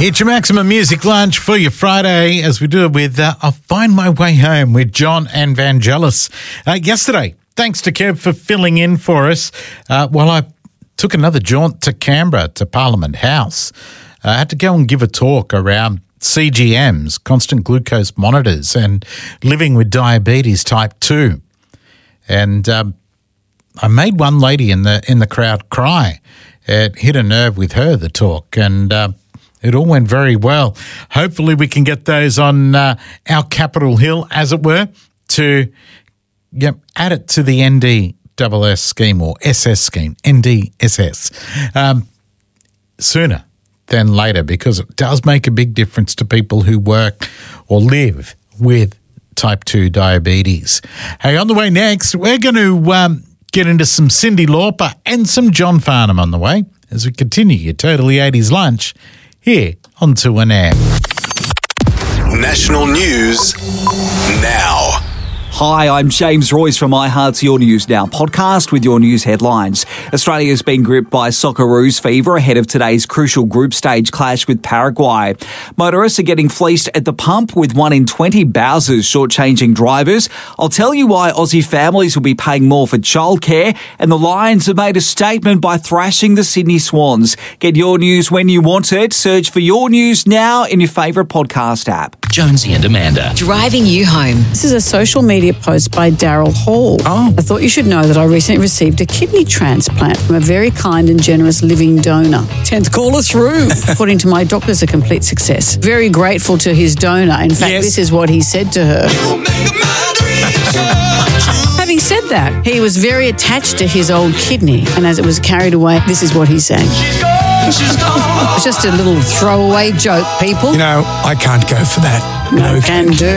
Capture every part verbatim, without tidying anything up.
It's your Maximum Music Lunch for your Friday, as we do it with uh, I'll Find My Way Home with John and Vangelis. Uh, yesterday, thanks to Kev for filling in for us, uh, while I took another jaunt to Canberra, to Parliament House. I had to go and give a talk around C G Ms, constant glucose monitors, and living with diabetes type two. And um, I made one lady in the in the crowd cry. It hit a nerve with her, the talk, and uh, it all went very well. Hopefully we can get those on uh, our Capitol Hill, as it were, to yep, add it to the N D S S scheme or S S scheme, N D S S, um, sooner than later, because it does make a big difference to people who work or live with type two diabetes. Hey, on the way next, we're going to um, get into some Cyndi Lauper and some John Farnham on the way as we continue your Totally eighties lunch here on two N M. National news now. Hi, I'm James Royce from iHeart's Your News Now podcast with your news headlines. Australia's been gripped by Socceroos fever ahead of today's crucial group stage clash with Paraguay. Motorists are getting fleeced at the pump, with one in twenty Bowsers shortchanging drivers. I'll tell you why Aussie families will be paying more for childcare, and the Lions have made a statement by thrashing the Sydney Swans. Get your news when you want it. Search for Your News Now in your favourite podcast app. Jonesy and Amanda. Driving you home. This is a social media post by Daryl Hall. Oh. I thought you should know that I recently received a kidney transplant from a very kind and generous living donor. tenth caller through. According to my doctors, a complete success. Very grateful to his donor. In fact, Yes. this is what he said to her. Having said that, he was very attached to his old kidney, and as it was carried away, this is what he sang. It's just a little throwaway joke, people. You know, I can't go for that. No can do.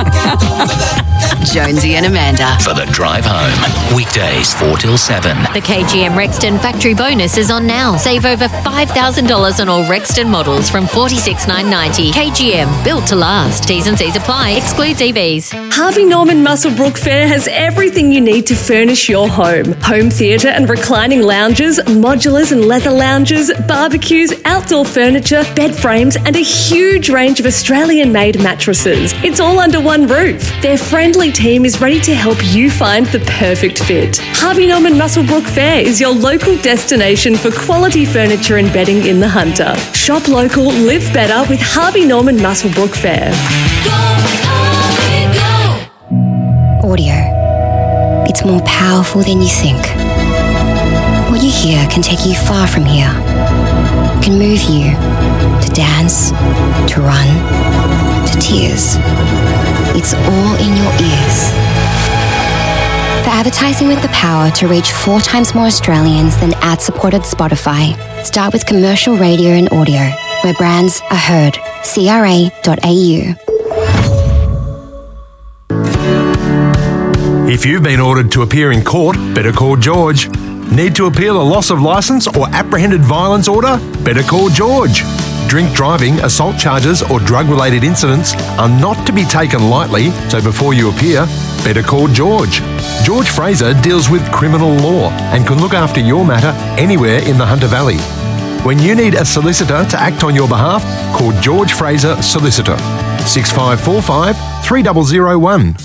Jonesy and Amanda. For the drive home. Weekdays four till seven. The K G M Rexton factory bonus is on now. Save over five thousand dollars on all Rexton models from forty-six thousand nine hundred ninety dollars. K G M, built to last. T's and C's apply. Excludes E Vs. Harvey Norman Muswellbrook Fair has everything you need to furnish your home. Home theatre and reclining lounges, modulars and leather lounges, barbecues, outdoor furniture, bed frames, and a huge range of Australian-made mattresses. It's all under one roof. Their friendly team is ready to help you find the perfect fit. Harvey Norman Muswellbrook Fair is your local destination for quality furniture and bedding in the Hunter. Shop local, live better with Harvey Norman Muswellbrook Fair. Audio. It's more powerful than you think. What you hear can take you far from here. It can move you to dance, to run, to tears. It's all in your ears. For advertising with the power to reach four times more Australians than ad-supported Spotify, start with commercial radio and audio, where brands are heard. C R A dot A U. If you've been ordered to appear in court, better call George. Need to appeal a loss of licence or apprehended violence order? Better call George. Drink driving, assault charges or drug-related incidents are not to be taken lightly, so before you appear, better call George. George Fraser deals with criminal law and can look after your matter anywhere in the Hunter Valley. When you need a solicitor to act on your behalf, call George Fraser Solicitor. six five four five, three zero zero one.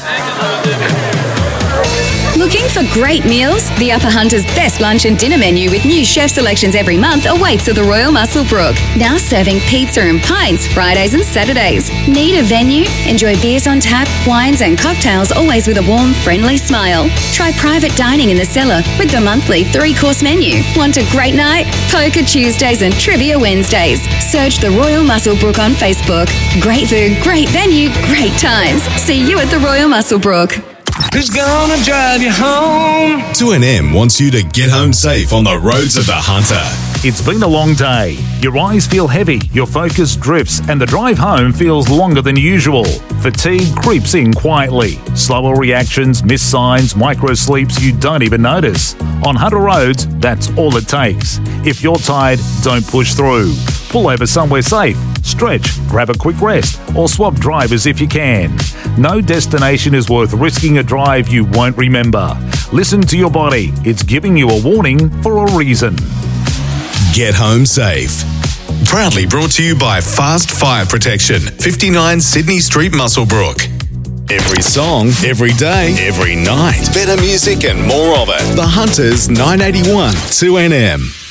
Looking for great meals? The Upper Hunter's best lunch and dinner menu with new chef selections every month awaits at the Royal Muswellbrook. Now serving pizza and pints Fridays and Saturdays. Need a venue? Enjoy beers on tap, wines and cocktails, always with a warm, friendly smile. Try private dining in the cellar with the monthly three-course menu. Want a great night? Poker Tuesdays and Trivia Wednesdays. Search the Royal Muswellbrook on Facebook. Great food, great venue, great times. See you at the Royal Muswellbrook. Who's gonna drive you home? two N M wants you to get home safe on the roads of the Hunter. It's been a long day. Your eyes feel heavy, your focus drifts, and the drive home feels longer than usual. Fatigue creeps in quietly. Slower reactions, missed signs, micro sleeps you don't even notice. On Hunter roads, that's all it takes. If you're tired, don't push through. Pull over somewhere safe, stretch, grab a quick rest, or swap drivers if you can. No destination is worth risking a drive you won't remember. Listen to your body. It's giving you a warning for a reason. Get home safe. Proudly brought to you by Fast Fire Protection, fifty-nine Sydney Street, Muswellbrook. Every song, every day, every night. Better music and more of it. The Hunters nine eighty-one two N M.